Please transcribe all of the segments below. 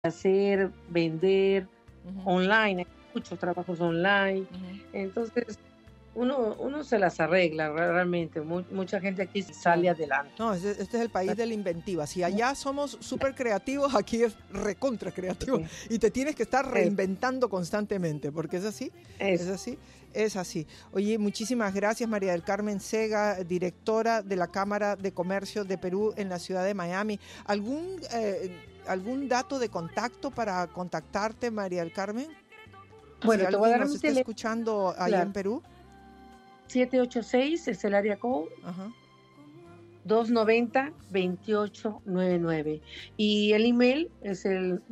hacer, vender Ujú, online, hay muchos trabajos online. ujú. Entonces, uno se las arregla realmente. Mucha gente aquí sale Claro. adelante. No, este es el país de la inventiva. Si allá somos súper creativos, aquí es recontra creativo Sí, y te tienes que estar es, reinventando constantemente, porque es así, es es, así, es así. Oye, muchísimas gracias, María del Carmen Sega, directora de la Cámara de Comercio de Perú en la ciudad de Miami. ¿Algún dato de contacto para contactarte, María del Carmen? Si bueno, te voy a alguien dar nos mi está teléfono, escuchando ahí en claro. Perú. 786 es el área code, Ajá, 290-2899. Y el email es el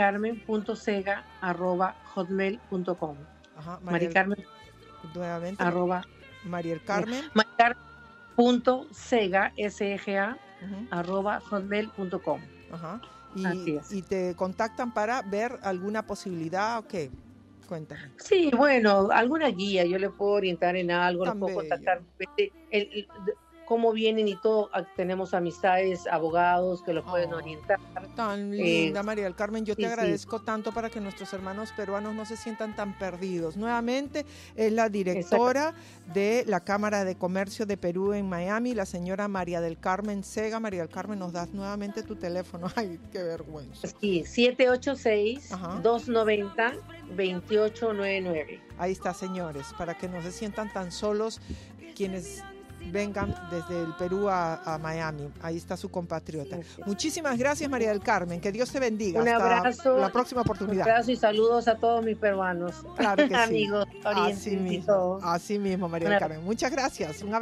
maricarmen.sega@hotmail.com. ajá, Maricarmen nuevamente, arroba, María del no, Carmen. maricarmen.sega, S-E-G-A, Ujú. @hotmail.com. Ajá. Así es. Y te contactan para ver alguna posibilidad, ok. Cuéntame. Sí, bueno, alguna guía, yo le puedo orientar en algo, los Tan puedo bello. contactar, cómo vienen y todo. Tenemos amistades, abogados que los pueden Oh, orientar. tan Eh, linda, María del Carmen. Yo te sí, sí, agradezco tanto para que nuestros hermanos peruanos no se sientan tan perdidos. Nuevamente es la exacto. directora de la Cámara de Comercio de Perú en Miami, la señora María del Carmen Sega. María del Carmen, nos das nuevamente tu teléfono. Ay, qué vergüenza. Sí, Ajá. 786-290-2899. Ahí está, señores, para que no se sientan tan solos quienes vengan desde el Perú a Miami. Ahí está su compatriota. Muchísimas gracias, María del Carmen. Que Dios te bendiga. Un Hasta abrazo, la próxima un oportunidad. abrazo y saludos a todos mis peruanos, Claro que sí. amigos, orientes y todo. Así mismo, María Un del abrazo. Carmen. Muchas gracias. Un